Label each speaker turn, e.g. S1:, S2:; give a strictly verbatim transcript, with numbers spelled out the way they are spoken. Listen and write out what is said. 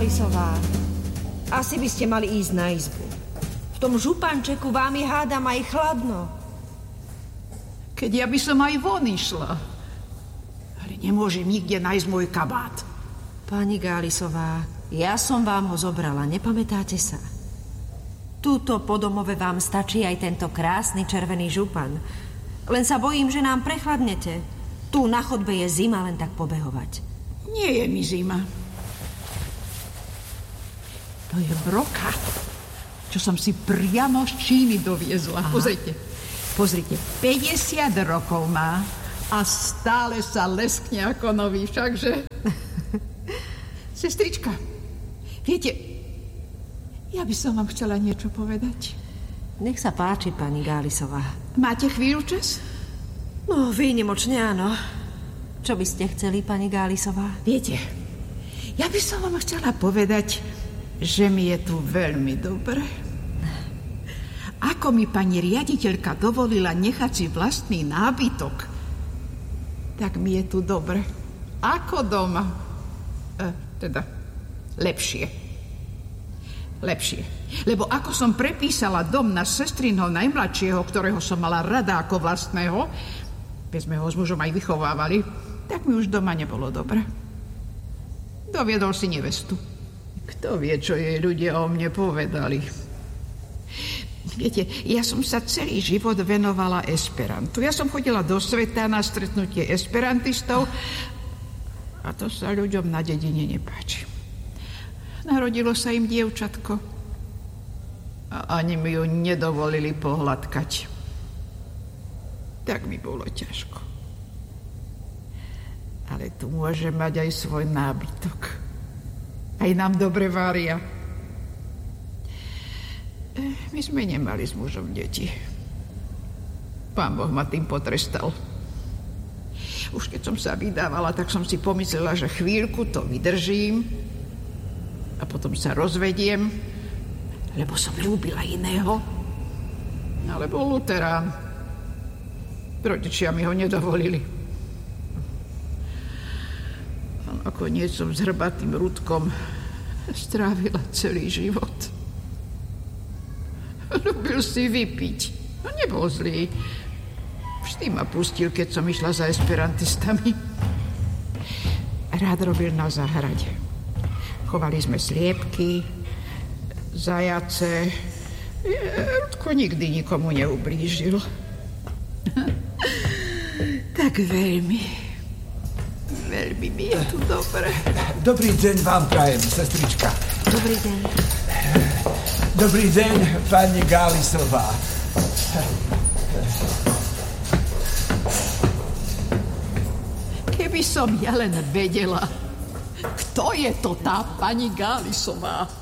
S1: Gálisová, asi by ste mali ísť na izbu. V tom župančeku vám je, hádam, aj chladno.
S2: Keď ja by som aj von išla. Ale nemôžem nikde nájsť môj kabát.
S1: Pani Gálisová, ja som vám ho zobrala, nepamätáte sa? Túto po domove vám stačí aj tento krásny červený župan. Len sa bojím, že nám prechladnete. Tu na chodbe je zima, len tak pobehovať.
S2: Nie je mi zima. To je brokat, čo som si priamo z Číny doviezla. Aha. Pozrite, pozrite, päťdesiat rokov má a stále sa leskne ako nový, všakže. Sestrička, viete, ja by som vám chcela niečo povedať.
S1: Nech sa páči, pani Gálisová.
S2: Máte chvíľu čas?
S1: No, výnimočne áno. Čo by ste chceli, pani Gálisová?
S2: Viete, ja by som vám chcela povedať, že mi je tu veľmi dobre. Ako mi pani riaditeľka dovolila nechať si vlastný nábytok, tak mi je tu dobre. Ako doma. E, teda, lepšie. Lepšie. Lebo ako som prepísala dom na sestrinho najmladšieho, ktorého som mala rada ako vlastného, keď sme ho s mužom aj vychovávali, tak mi už doma nebolo dobre. Doviedol si nevestu. Kto vie, čo jej ľudia o mne povedali. Viete, ja som sa celý život venovala esperantu. Ja som chodila do sveta na stretnutie esperantistov a to sa ľuďom na dedine nepáči. Narodilo sa im dievčatko a ani mi ju nedovolili pohľadkať. Tak mi bolo ťažko. Ale tu môže mať aj svoj nábytok. Aj nám dobre varia. My sme nemali s mužom deti. Pán Boh ma tým potrestal. Už keď som sa vydávala, tak som si pomyslela, že chvíľku to vydržím a potom sa rozvediem, lebo som ľúbila iného. Ale bol luterán. Rodičia mi ho nedovolili. A nakoniec som s hrbatým Rudkom strávila celý život. Ľúbil si vypiť. No nebol zlý. Vždy ma pustil, keď som išla za esperantistami. Rád robil na záhrade. Chovali sme sliepky, zajace. Rudko nikdy nikomu neublížil. Tak veľmi, veľmi mi je tu dobre.
S3: Dobrý deň vám prajem, sestrička.
S1: Dobrý deň.
S3: Dobrý deň, pani Gálisová.
S2: Keby som ja len vedela, kto je to tá pani Gálisová.